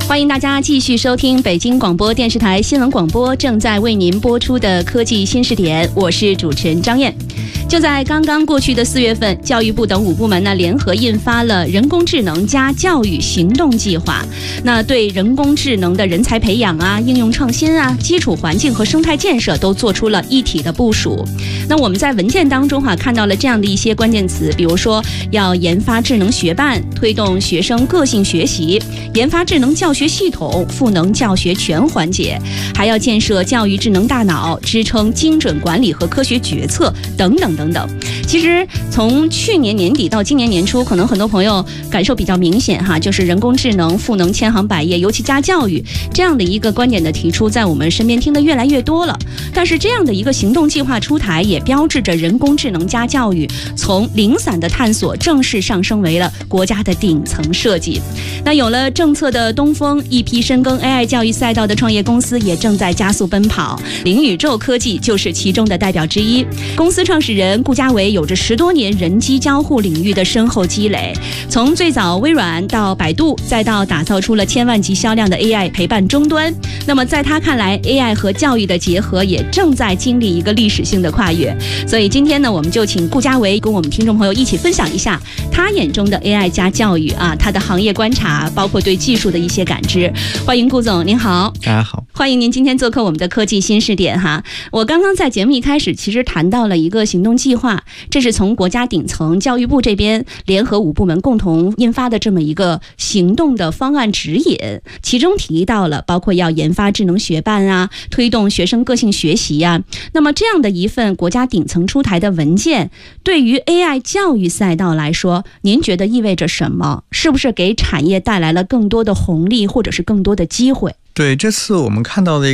欢迎大家继续收听北京广播电视台新闻广播正在为您播出的科技新视点，我是主持人张燕。就在刚刚过去的4月份，教育部等5部门呢联合印发了人工智能加教育行动计划。那对人工智能的人才培养啊、应用创新啊、基础环境和生态建设都做出了一体的部署。那我们在文件当中看到了这样的一些关键词，比如说要研发智能学伴，推动学生个性学习，研发智能教学系统，赋能教学全环节，还要建设教育智能大脑，支撑精准管理和科学决策等等等等。其实从去年年底到今年年初，可能很多朋友感受比较明显就是人工智能赋能千行百业，尤其加教育这样的一个观点的提出，在我们身边听得越来越多了。但是这样的一个行动计划出台，也标志着人工智能加教育从零散的探索正式上升为了国家的顶层设计。那有了政策的东风，一批深耕 AI 教育赛道的创业公司也正在加速奔跑，零宇宙科技就是其中的代表之一。公司创始人顾家伟有着10多年人机交互领域的深厚积累，从最早微软到百度，再到打造出了1000万级销量的 AI 陪伴终端。那么在他看来， AI 和教育的结合也正在经历一个历史性的跨越。所以今天呢，我们就请顾家伟跟我们听众朋友一起分享一下他眼中的 AI 加教育他的行业观察，包括对技术的一些感知。欢迎顾总，您好。 大家好， 欢迎您今天做客我们的科技新视点我刚刚在节目一开始其实谈到了一个行动计划，这是从国家顶层教育部这边联合5部门共同印发的这么一个行动的方案指引，其中提到了包括要研发智能学伴推动学生个性学习那么这样的一份国家顶层出台的文件，对于 AI 教育赛道来说，您觉得意味着什么？是不是给产业带来了更多的红利，或者是更多的机会？ 对，这次我们看到的